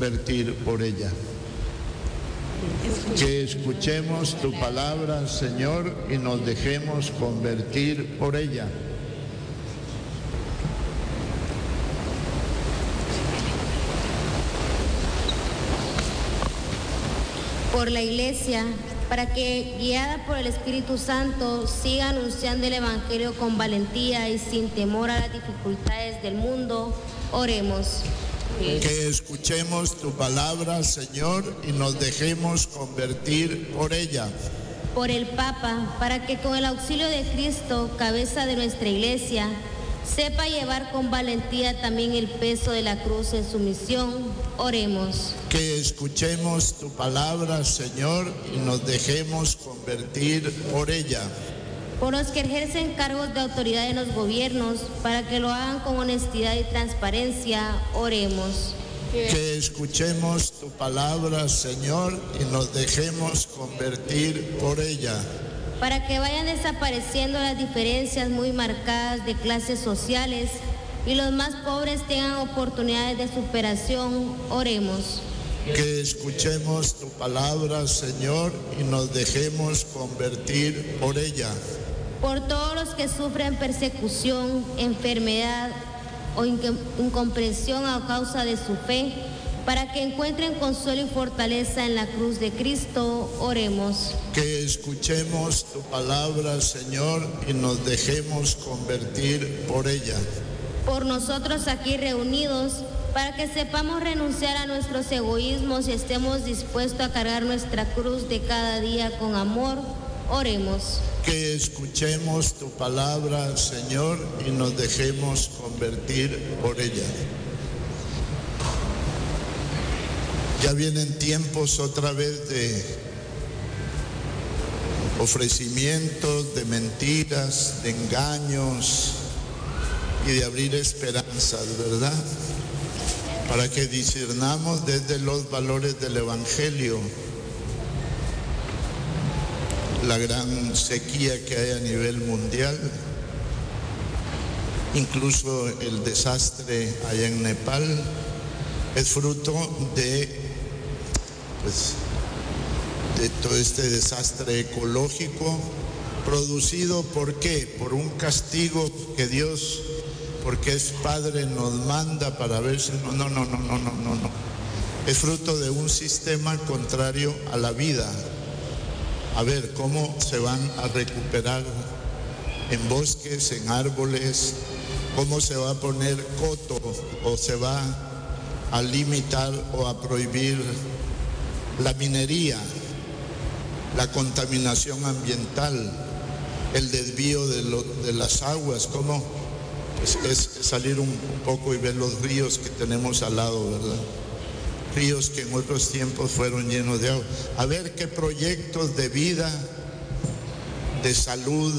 convertir por ella. Que escuchemos tu palabra, Señor, y nos dejemos convertir por ella. Por la Iglesia, para que, guiada por el Espíritu Santo, siga anunciando el Evangelio con valentía y sin temor a las dificultades del mundo, oremos. Que escuchemos tu palabra, Señor, y nos dejemos convertir por ella. Por el Papa, para que con el auxilio de Cristo, cabeza de nuestra Iglesia, sepa llevar con valentía también el peso de la cruz en su misión, oremos. Que escuchemos tu palabra, Señor, y nos dejemos convertir por ella. Por los que ejercen cargos de autoridad en los gobiernos, para que lo hagan con honestidad y transparencia, oremos. Que escuchemos tu palabra, Señor, y nos dejemos convertir por ella. Para que vayan desapareciendo las diferencias muy marcadas de clases sociales y los más pobres tengan oportunidades de superación, oremos. Que escuchemos tu palabra, Señor, y nos dejemos convertir por ella. Por todos los que sufren persecución, enfermedad o incomprensión a causa de su fe, para que encuentren consuelo y fortaleza en la cruz de Cristo, oremos. Que escuchemos tu palabra, Señor, y nos dejemos convertir por ella. Por nosotros aquí reunidos, para que sepamos renunciar a nuestros egoísmos y estemos dispuestos a cargar nuestra cruz de cada día con amor, oremos. Que escuchemos tu palabra, Señor, y nos dejemos convertir por ella. Ya vienen tiempos otra vez de ofrecimientos, de mentiras, de engaños y de abrir esperanzas, ¿verdad? Para que discernamos desde los valores del Evangelio la gran sequía que hay a nivel mundial, incluso el desastre allá en Nepal, es fruto de todo este desastre ecológico producido, ¿por qué? Por un castigo que Dios, porque es Padre, nos manda para ver si no. Es fruto de un sistema contrario a la vida. A ver cómo se van a recuperar en bosques, en árboles, cómo se va a poner coto o se va a limitar o a prohibir la minería, la contaminación ambiental, el desvío de las aguas, cómo es salir un poco y ver los ríos que tenemos al lado, ¿verdad? Ríos que en otros tiempos fueron llenos de agua. A ver qué proyectos de vida, de salud,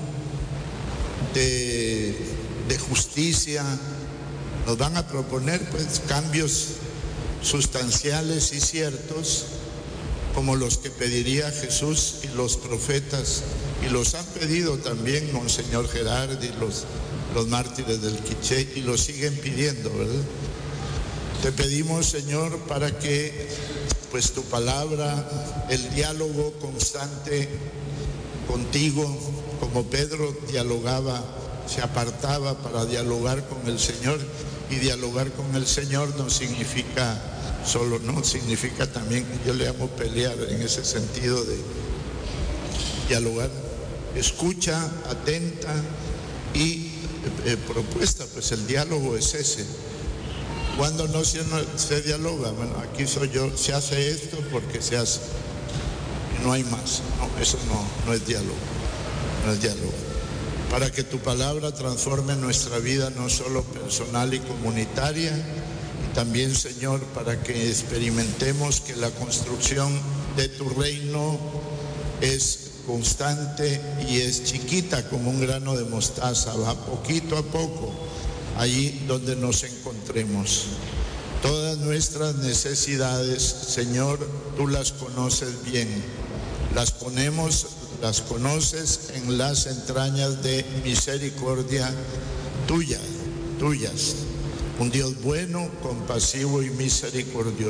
de justicia nos van a proponer, pues, cambios sustanciales y ciertos, como los que pediría Jesús y los profetas, y los han pedido también Monseñor Gerardi, los mártires del Quiché, y los siguen pidiendo, ¿verdad? Te pedimos, Señor, para que, pues, tu palabra, el diálogo constante contigo, como Pedro dialogaba, se apartaba para dialogar con el Señor, y dialogar con el Señor no significa solo, no, significa también, yo le llamo pelear en ese sentido de dialogar, escucha, atenta y propuesta, pues el diálogo es ese. Cuando no se dialoga, bueno, aquí soy yo, se hace esto porque se hace, y no hay más. No, eso no es diálogo, no es diálogo. Para que tu palabra transforme nuestra vida, no solo personal y comunitaria, y también, Señor, para que experimentemos que la construcción de tu reino es constante y es chiquita como un grano de mostaza, va poquito a poco, allí donde nos encontremos. Todas nuestras necesidades, Señor, tú las conoces bien. Las conoces en las entrañas de misericordia tuyas. Un Dios bueno, compasivo y misericordioso.